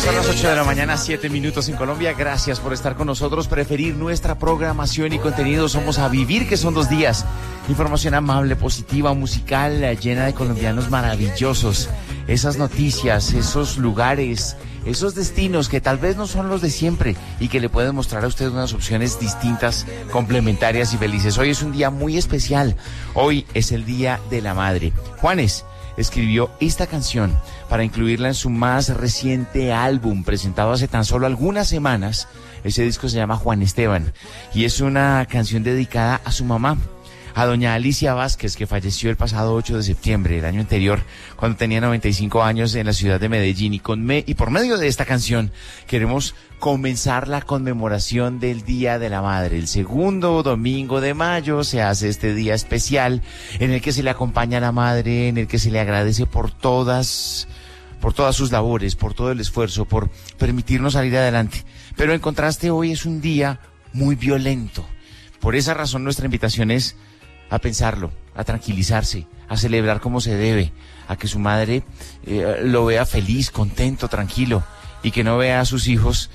Son las 8 de la mañana, 7 minutos en Colombia. Gracias por estar con nosotros, preferir nuestra programación y contenido. Somos A Vivir, que son 2 días. Información amable, positiva, musical, llena de colombianos maravillosos. Esas noticias, esos lugares, esos destinos que tal vez no son los de siempre y que le pueden mostrar a usted unas opciones distintas, complementarias y felices. Hoy es un día muy especial. Hoy es el Día de la Madre. Juanes escribió esta canción para incluirla en su más reciente álbum, presentado hace tan solo algunas semanas. Ese disco se llama Juan Esteban y es una canción dedicada a su mamá, a doña Alicia Vázquez, que falleció el pasado 8 de septiembre del año anterior, cuando tenía 95 años en la ciudad de Medellín. Y por medio de esta canción queremos comenzar la conmemoración del Día de la Madre. El segundo domingo de mayo se hace este día especial en el que se le acompaña a la madre, en el que se le agradece por todas sus labores, por todo el esfuerzo, por permitirnos salir adelante. Pero en contraste, hoy es un día muy violento. Por esa razón nuestra invitación es a pensarlo, a tranquilizarse, a celebrar como se debe, a que su madre lo vea feliz, contento, tranquilo, y que no vea a sus hijos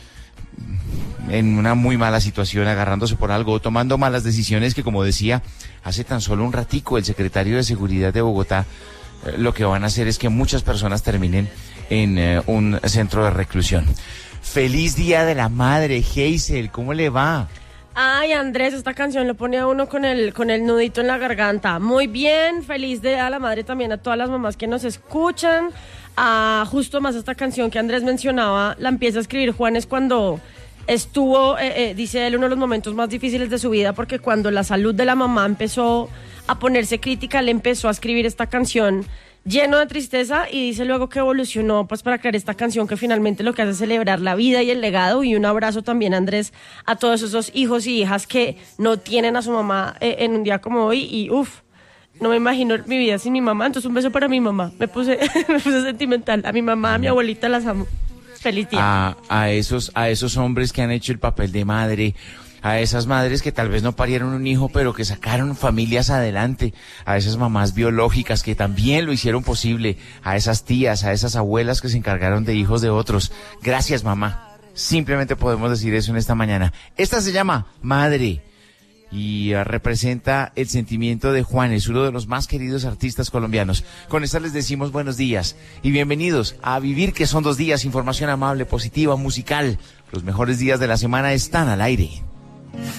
en una muy mala situación, agarrándose por algo, o tomando malas decisiones que, como decía hace tan solo un ratico el secretario de Seguridad de Bogotá, lo que van a hacer es que muchas personas terminen en un centro de reclusión. ¡Feliz Día de la Madre, Hazel! ¿Cómo le va? Ay, Andrés, esta canción lo pone a uno con el nudito en la garganta. Muy bien, feliz Día de la Madre también a todas las mamás que nos escuchan. Justo más esta canción que Andrés mencionaba, la empieza a escribir Juanes cuando estuvo, dice él, uno de los momentos más difíciles de su vida, porque cuando la salud de la mamá empezó a ponerse crítica, él empezó a escribir esta canción lleno de tristeza, y dice luego que evolucionó pues para crear esta canción que finalmente lo que hace es celebrar la vida y el legado. Y un abrazo también, Andrés, a todos esos hijos y hijas que no tienen a su mamá en un día como hoy. Y no me imagino mi vida sin mi mamá, entonces un beso para mi mamá. Me puse sentimental. A mi mamá, a mi abuelita las amo. Feliz día. A esos hombres que han hecho el papel de madre, a esas madres que tal vez no parieron un hijo, pero que sacaron familias adelante, a esas mamás biológicas que también lo hicieron posible, a esas tías, a esas abuelas que se encargaron de hijos de otros. Gracias, mamá. Simplemente podemos decir eso en esta mañana. Esta se llama Madre y representa el sentimiento de Juanes, uno de los más queridos artistas colombianos. Con esta les decimos buenos días y bienvenidos a Vivir, que son 2 días. Información amable, positiva, musical. Los mejores días de la semana están al aire.